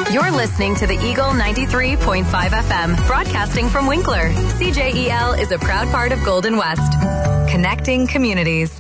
You're listening to the Eagle 93.5 FM, broadcasting from Winkler. CJEL is a proud part of Golden West. Connecting communities.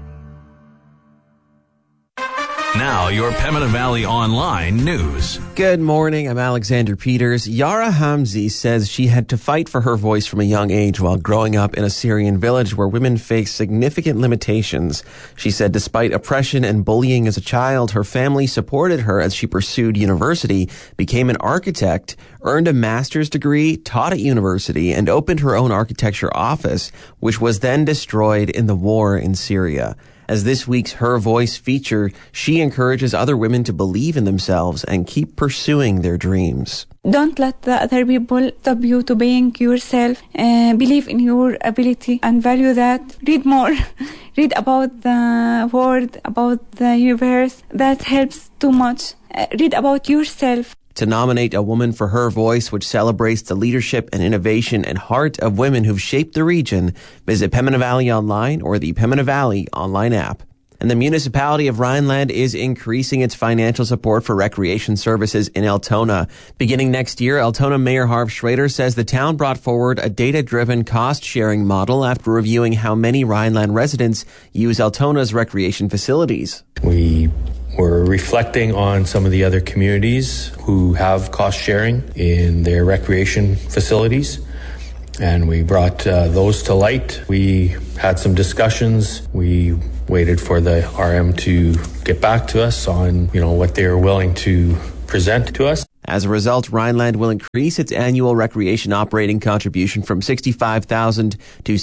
Now, your Pembina Valley Online news. Good morning, I'm Alexander Peters. Yara Hamzi says she had to fight for her voice from a young age while growing up in a Syrian village where women face significant limitations. She said despite oppression and bullying as a child, her family supported her as she pursued university, became an architect, earned a master's degree, taught at university, and opened her own architecture office, which was then destroyed in the war in Syria. As this week's Her Voice feature, she encourages other women to believe in themselves and keep pursuing their dreams. Don't let the other people stop you to being yourself. Believe in your ability and value that. Read more. Read about the world, about the universe. That helps too much. Read about yourself. To nominate a woman for Her Voice, which celebrates the leadership and innovation and heart of women who've shaped the region, visit Pembina Valley Online or the Pembina Valley online app. And the municipality of Rhineland is increasing its financial support for recreation services in Altona. Beginning next year, Altona Mayor Harv Schrader says the town brought forward a data-driven cost-sharing model after reviewing how many Rhineland residents use Altona's recreation facilities. We're reflecting on some of the other communities who have cost sharing in their recreation facilities, and we brought those to light. We had some discussions. We waited for the RM to get back to us on, what they're willing to present to us. As a result, Rhineland will increase its annual recreation operating contribution from $65,000 to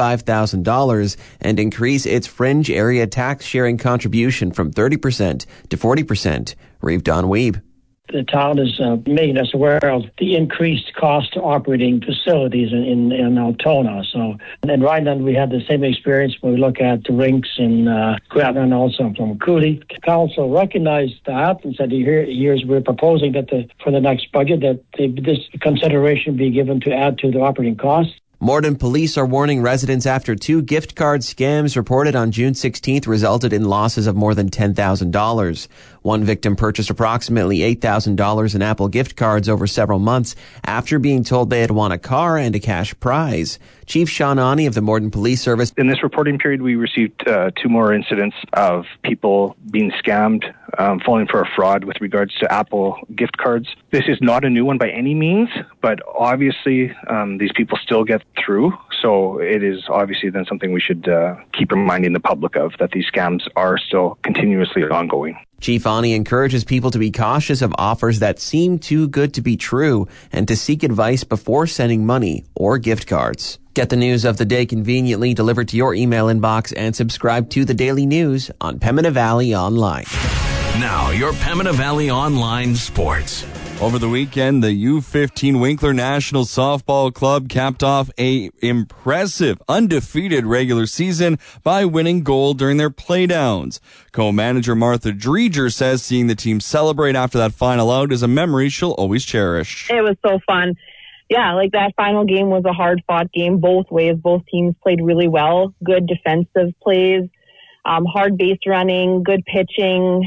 $75,000 and increase its fringe area tax sharing contribution from 30% to 40%. Reeve Don Weeb. The town is making us aware of the increased cost to operating facilities in Altona. So in Rhineland, we had the same experience when we look at the rinks in Gretna and also from Cooley. Council recognized that and said years we're proposing that for the next budget that this consideration be given to add to the operating costs. Morden police are warning residents after 2 gift card scams reported on June 16th resulted in losses of more than $10,000. One victim purchased approximately $8,000 in Apple gift cards over several months after being told they had won a car and a cash prize. Chief Sean Ani of the Morden Police Service. In this reporting period, we received 2 more incidents of people being scammed, falling for a fraud with regards to Apple gift cards. This is not a new one by any means, but obviously these people still get through. So it is obviously then something we should keep reminding the public of, that these scams are still continuously ongoing. Chief Ani encourages people to be cautious of offers that seem too good to be true and to seek advice before sending money or gift cards. Get the news of the day conveniently delivered to your email inbox and subscribe to the Daily News on Pembina Valley Online. Now, your Pembina Valley Online sports. Over the weekend, the U15 Winkler National Softball Club capped off a impressive, undefeated regular season by winning gold during their playdowns. Co-manager Martha Dreger says seeing the team celebrate after that final out is a memory she'll always cherish. It was so fun. Yeah, that final game was a hard-fought game both ways. Both teams played really well. Good defensive plays, hard base running, good pitching,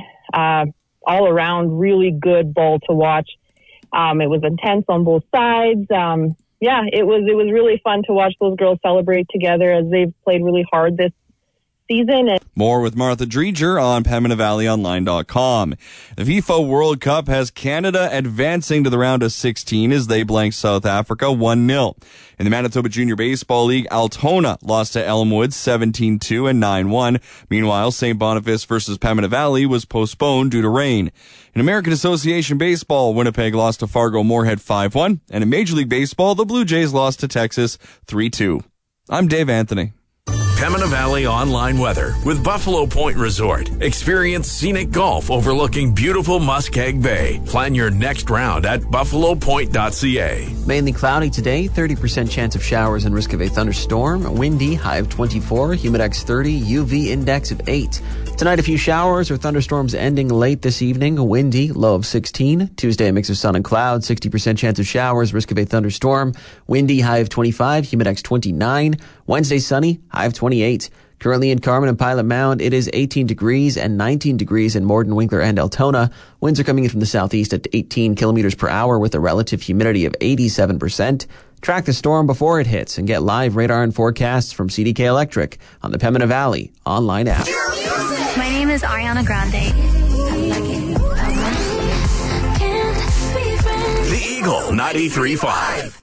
all around really good ball to watch. It was intense on both sides. It was really fun to watch those girls celebrate together as they've played really hard this season. More with Martha Dreger on PembinaValleyOnline.com. The FIFA World Cup has Canada advancing to the round of 16 as they blank South Africa 1-0. In the Manitoba Junior Baseball League, Altona lost to Elmwood 17-2 and 9-1. Meanwhile, St. Boniface versus Pembina Valley was postponed due to rain. In American Association Baseball, Winnipeg lost to Fargo Moorhead 5-1. And in Major League Baseball, the Blue Jays lost to Texas 3-2. I'm Dave Anthony. Pembina Valley Online weather with Buffalo Point Resort. Experience scenic golf overlooking beautiful Muskeg Bay. Plan your next round at buffalopoint.ca. Mainly cloudy today, 30% chance of showers and risk of a thunderstorm. Windy, high of 24, humidex 30, UV index of 8. Tonight, a few showers or thunderstorms ending late this evening. Windy, low of 16. Tuesday, a mix of sun and clouds, 60% chance of showers, risk of a thunderstorm. Windy, high of 25, humidex 29. Wednesday, sunny, high of 28. Currently in Carmen and Pilot Mound, it is 18 degrees and 19 degrees in Morden, Winkler, and Altona. Winds are coming in from the southeast at 18 kilometers per hour with a relative humidity of 87%. Track the storm before it hits and get live radar and forecasts from CDK Electric on the Pembina Valley online app. My name is Ariana Grande. The Eagle 93.5.